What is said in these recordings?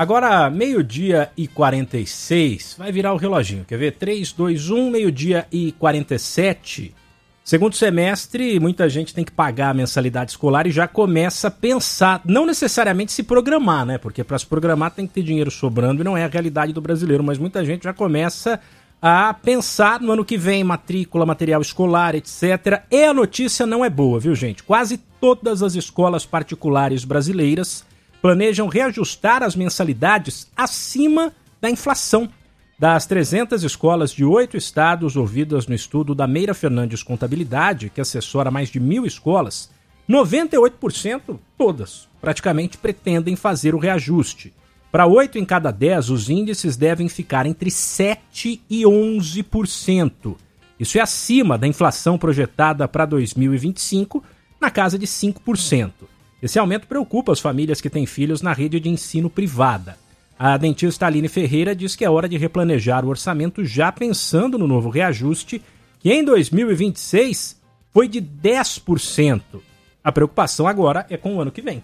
Agora, 12h46, vai virar o reloginho, quer ver? 3, 2, 1, 12h47. Segundo semestre, muita gente tem que pagar a mensalidade escolar e já começa a pensar, não necessariamente se programar, né? Porque para se programar tem que ter dinheiro sobrando e não é a realidade do brasileiro, mas muita gente já começa a pensar no ano que vem, matrícula, material escolar, etc. E a notícia não é boa, viu, gente? Quase todas as escolas particulares brasileiras planejam reajustar as mensalidades acima da inflação. Das 300 escolas de 8 estados ouvidas no estudo da Meira Fernandes Contabilidade, que assessora mais de 1.000 escolas, 98%, todas, praticamente pretendem fazer o reajuste. Para 8 em cada 10, os índices devem ficar entre 7% e 11%. Isso é acima da inflação projetada para 2025, na casa de 5%. Esse aumento preocupa as famílias que têm filhos na rede de ensino privada. A dentista Aline Ferreira diz que é hora de replanejar o orçamento já pensando no novo reajuste, que em 2026 foi de 10%. A preocupação agora é com o ano que vem.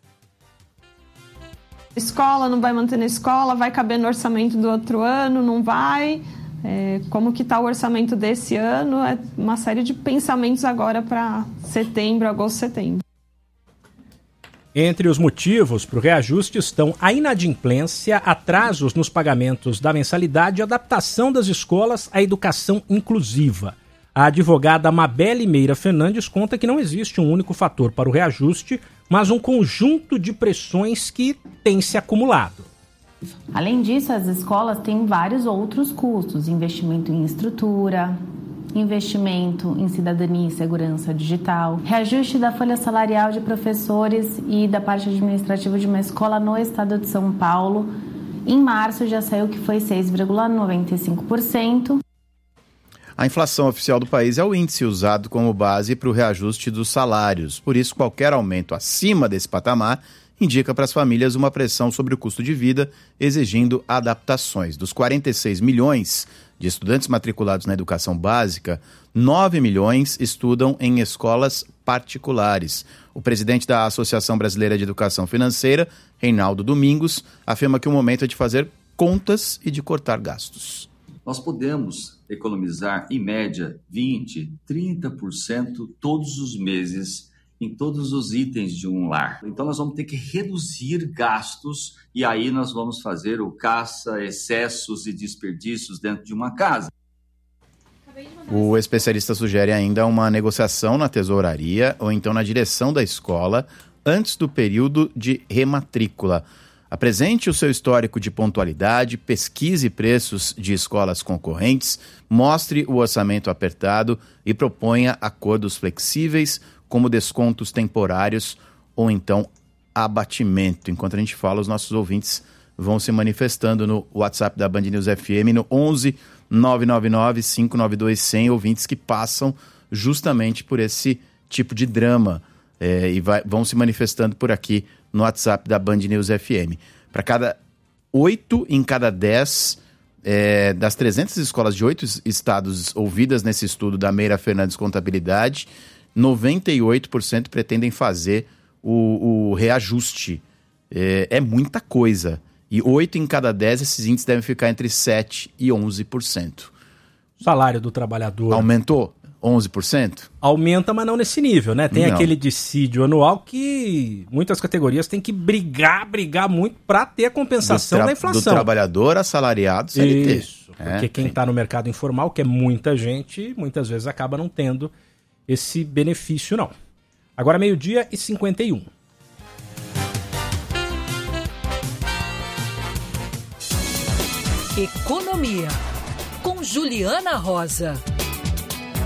Escola, não vai manter na escola, vai caber no orçamento do outro ano, não vai? Como que está o orçamento desse ano? É uma série de pensamentos agora para setembro, agosto, setembro. Entre os motivos para o reajuste estão a inadimplência, atrasos nos pagamentos da mensalidade e adaptação das escolas à educação inclusiva. A advogada Mabelle Meira Fernandes conta que não existe um único fator para o reajuste, mas um conjunto de pressões que tem se acumulado. Além disso, as escolas têm vários outros custos: investimento em estrutura, investimento em cidadania e segurança digital, reajuste da folha salarial de professores e da parte administrativa de uma escola no estado de São Paulo. Em março já saiu que foi 6,95%. A inflação oficial do país é o índice usado como base para o reajuste dos salários. Por isso, qualquer aumento acima desse patamar indica para as famílias uma pressão sobre o custo de vida, exigindo adaptações. Dos 46 milhões de estudantes matriculados na educação básica, 9 milhões estudam em escolas particulares. O presidente da Associação Brasileira de Educação Financeira, Reinaldo Domingos, afirma que o momento é de fazer contas e de cortar gastos. Nós podemos economizar, em média, 20%, 30% todos os meses em todos os itens de um lar. Então nós vamos ter que reduzir gastos e aí nós vamos fazer o caça, excessos e desperdícios dentro de uma casa. O especialista sugere ainda uma negociação na tesouraria ou então na direção da escola antes do período de rematrícula. Apresente o seu histórico de pontualidade, pesquise preços de escolas concorrentes, mostre o orçamento apertado e proponha acordos flexíveis, como descontos temporários ou então abatimento. Enquanto a gente fala, os nossos ouvintes vão se manifestando no WhatsApp da Band News FM, no 11 999 592 100, ouvintes que passam justamente por esse tipo de drama vão se manifestando por aqui no WhatsApp da Band News FM. Para 8 em cada 10 das 300 escolas de 8 estados ouvidas nesse estudo da Meira Fernandes Contabilidade, 98% pretendem fazer o reajuste. É muita coisa. E 8 em cada 10, esses índices devem ficar entre 7% e 11%. O salário do trabalhador... Aumentou? 11%? Aumenta, mas não nesse nível, né? Tem não. Aquele dissídio anual que muitas categorias têm que brigar muito para ter a compensação da inflação. Do trabalhador assalariado CLT. Isso, porque quem está no mercado informal, que é muita gente, muitas vezes acaba não tendo esse benefício, não. Agora 12h51. Economia, com Juliana Rosa.